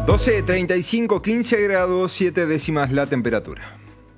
12:35, 15 grados, 7 décimas la temperatura.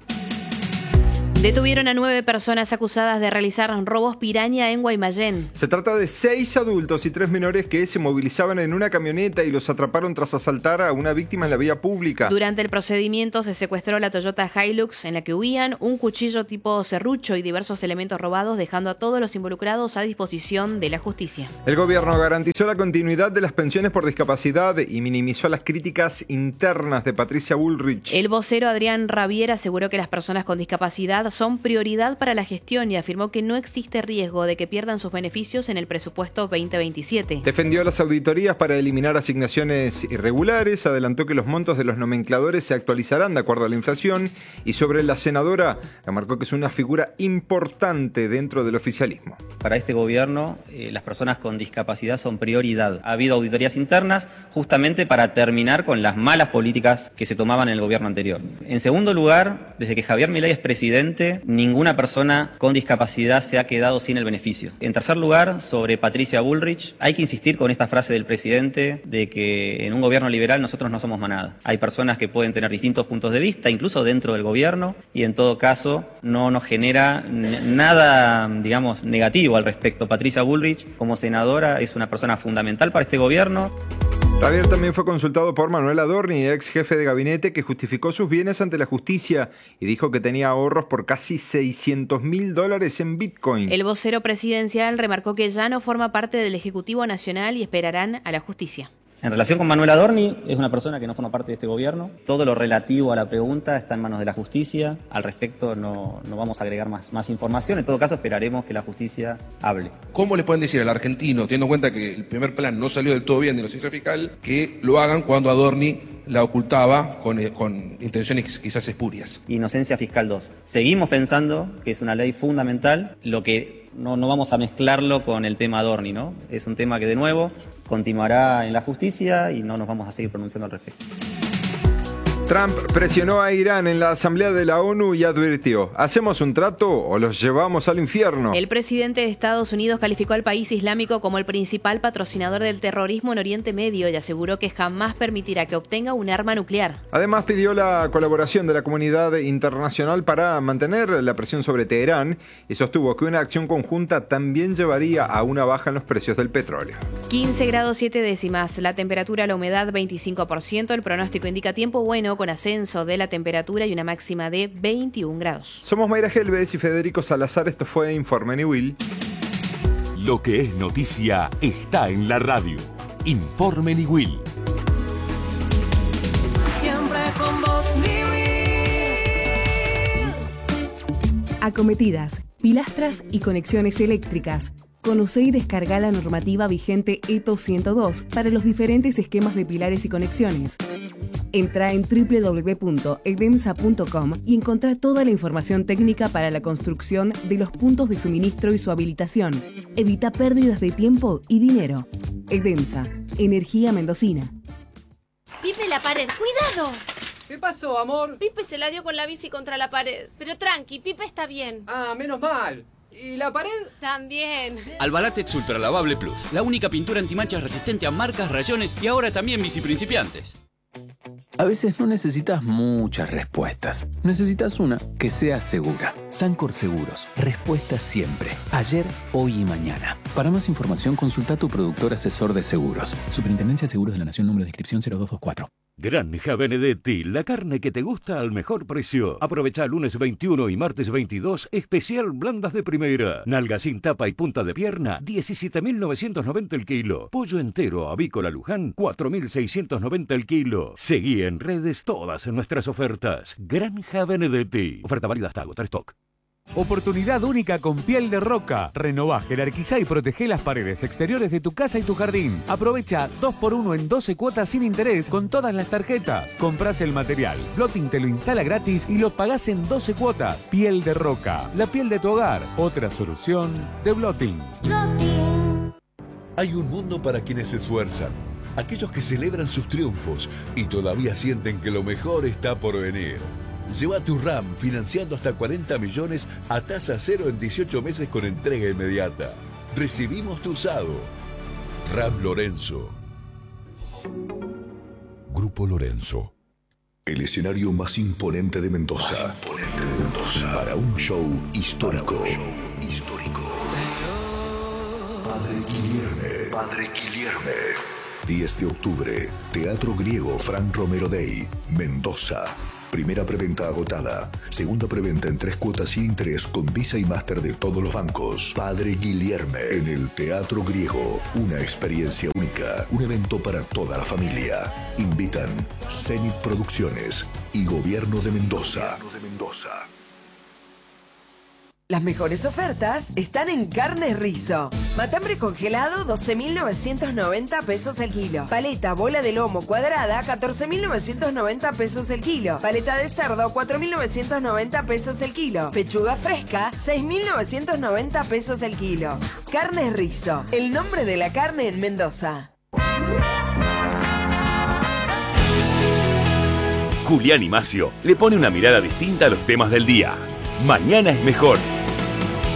Detuvieron a 9 personas acusadas de realizar robos piraña en Guaymallén. Se trata de 6 adultos y 3 menores que se movilizaban en una camioneta y los atraparon tras asaltar a una víctima en la vía pública. Durante el procedimiento se secuestró la Toyota Hilux en la que huían, un cuchillo tipo serrucho y diversos elementos robados, dejando a todos los involucrados a disposición de la justicia. El gobierno garantizó la continuidad de las pensiones por discapacidad y minimizó las críticas internas de Patricia Bullrich. El vocero Adrián Rabier aseguró que las personas con discapacidad son prioridad para la gestión y afirmó que no existe riesgo de que pierdan sus beneficios en el presupuesto 2027. Defendió las auditorías para eliminar asignaciones irregulares, adelantó que los montos de los nomencladores se actualizarán de acuerdo a la inflación y sobre la senadora remarcó que es una figura importante dentro del oficialismo. Para este gobierno, las personas con discapacidad son prioridad. Ha habido auditorías internas justamente para terminar con las malas políticas que se tomaban en el gobierno anterior. En segundo lugar, desde que Javier Milei es presidente, ninguna persona con discapacidad se ha quedado sin el beneficio. En tercer lugar, sobre Patricia Bullrich, hay que insistir con esta frase del presidente de que en un gobierno liberal nosotros no somos manada. Hay personas que pueden tener distintos puntos de vista, incluso dentro del gobierno, y en todo caso no nos genera nada, digamos, negativo al respecto. Patricia Bullrich, como senadora, es una persona fundamental para este gobierno. Javier también fue consultado por Manuel Adorni, ex jefe de gabinete, que justificó sus bienes ante la justicia y dijo que tenía ahorros por casi $600.000 en Bitcoin. El vocero presidencial remarcó que ya no forma parte del Ejecutivo Nacional y esperarán a la justicia. En relación con Manuel Adorni, es una persona que no forma parte de este gobierno. Todo lo relativo a la pregunta está en manos de la justicia. Al respecto no vamos a agregar más información. En todo caso, esperaremos que la justicia hable. ¿Cómo le pueden decir al argentino, teniendo en cuenta que el primer plan no salió del todo bien de la ciencia fiscal, que lo hagan cuando Adorni la ocultaba con intenciones quizás espurias? Inocencia Fiscal 2. Seguimos pensando que es una ley fundamental. Lo que no vamos a mezclarlo con el tema Adorni, ¿no? Es un tema que, de nuevo, continuará en la justicia y no nos vamos a seguir pronunciando al respecto. Trump presionó a Irán en la Asamblea de la ONU y advirtió: ¿hacemos un trato o los llevamos al infierno? El presidente de Estados Unidos calificó al país islámico como el principal patrocinador del terrorismo en Oriente Medio y aseguró que jamás permitirá que obtenga un arma nuclear. Además, pidió la colaboración de la comunidad internacional para mantener la presión sobre Teherán y sostuvo que una acción conjunta también llevaría a una baja en los precios del petróleo. 15 grados 7 décimas, la temperatura, la humedad 25%, el pronóstico indica tiempo bueno con ascenso de la temperatura y una máxima de 21 grados. Somos Mayra Helves y Federico Salazar, esto fue Informe Niwil. Lo que es noticia está en la radio. Informe Niwil. Siempre con vos, Niwil. Acometidas, pilastras y conexiones eléctricas. Conoce y descarga la normativa vigente ETO 102 para los diferentes esquemas de pilares y conexiones. Entra en www.edemsa.com y encontrá toda la información técnica para la construcción de los puntos de suministro y su habilitación. Evita pérdidas de tiempo y dinero. Edemsa, energía mendocina. Pipe, la pared, ¡cuidado! ¿Qué pasó, amor? Pipe se la dio con la bici contra la pared. Pero tranqui, Pipe está bien. Ah, menos mal. ¿Y la pared? También. Albalatex Ultra Lavable Plus, la única pintura antimanchas resistente a marcas, rayones y ahora también bici principiantes. A veces no necesitas muchas respuestas. Necesitas una que sea segura. Sancor Seguros. Respuesta siempre. Ayer, hoy y mañana. Para más información, consulta a tu productor asesor de seguros. Superintendencia de Seguros de la Nación, número de inscripción 0224. Granja Benedetti, la carne que te gusta al mejor precio. Aprovecha lunes 21 y martes 22, especial blandas de primera. Nalga sin tapa y punta de pierna, 17.990 el kilo. Pollo entero avícola Luján, 4.690 el kilo. Seguí en redes todas nuestras ofertas. Granja Benedetti. Oferta válida hasta agotar stock. Oportunidad única con Piel de Roca. Renová, jerarquizá y protegé las paredes exteriores de tu casa y tu jardín. Aprovecha 2x1 en 12 cuotas sin interés con todas las tarjetas. Comprás el material, Blotting te lo instala gratis y lo pagás en 12 cuotas. Piel de Roca, la piel de tu hogar. Otra solución de Blotting. Hay un mundo para quienes se esfuerzan, aquellos que celebran sus triunfos y todavía sienten que lo mejor está por venir. Lleva tu RAM financiando hasta 40 millones a tasa cero en 18 meses con entrega inmediata. Recibimos tu usado. RAM Lorenzo. Grupo Grupo Lorenzo. El escenario más imponente de Mendoza. Para un show histórico. Padre Guilherme. 10 de octubre, Teatro Griego Fran Romero Day, Mendoza. Primera preventa agotada. Segunda preventa en 3 cuotas sin interés con Visa y Master de todos los bancos. Padre Guilherme en el Teatro Griego. Una experiencia única. Un evento para toda la familia. Invitan Zenit Producciones y Gobierno de Mendoza. Las mejores ofertas están en Carnes Rizo. Matambre congelado, 12.990 pesos el kilo. Paleta bola de lomo cuadrada, 14.990 pesos el kilo. Paleta de cerdo, 4.990 pesos el kilo. Pechuga fresca, 6.990 pesos el kilo. Carnes Rizo, el nombre de la carne en Mendoza. Julián y Macio le pone una mirada distinta a los temas del día. Mañana es mejor.